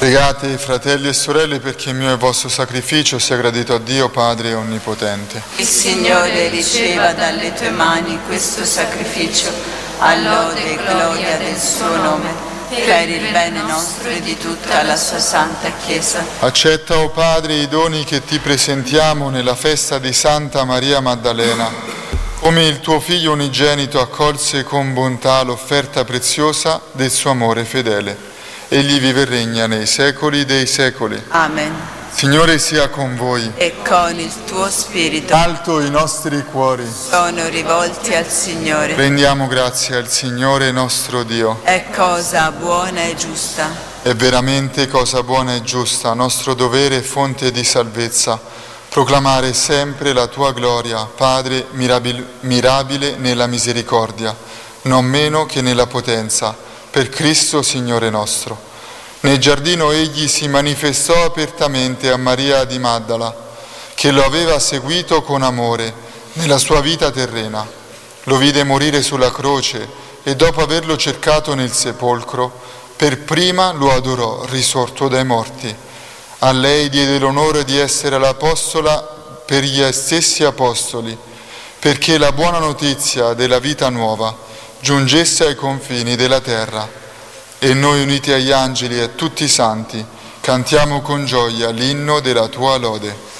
Pregate, fratelli e sorelle, perché il mio e il vostro sacrificio sia gradito a Dio Padre Onnipotente. Il Signore riceva dalle tue mani questo sacrificio, a lode e gloria del suo nome, per il bene nostro e di tutta la sua santa Chiesa. Accetta, o Padre, i doni che ti presentiamo nella festa di Santa Maria Maddalena, come il tuo Figlio unigenito accolse con bontà l'offerta preziosa del suo amore fedele. Egli vive e regna nei secoli dei secoli. Amen. Signore sia con voi. E con il tuo spirito. Alto i nostri cuori. Sono rivolti al Signore. Rendiamo grazie al Signore nostro Dio. È cosa buona e giusta. È veramente cosa buona e giusta, nostro dovere e fonte di salvezza, proclamare sempre la tua gloria, Padre mirabile nella misericordia, non meno che nella potenza, per Cristo Signore nostro. Nel giardino egli si manifestò apertamente a Maria di Maddala, che lo aveva seguito con amore nella sua vita terrena. Lo vide morire sulla croce e dopo averlo cercato nel sepolcro, per prima lo adorò risorto dai morti. A lei diede l'onore di essere l'apostola per gli stessi apostoli, perché la buona notizia della vita nuova giungesse ai confini della terra. E noi, uniti agli angeli e a tutti i santi, cantiamo con gioia l'inno della tua lode.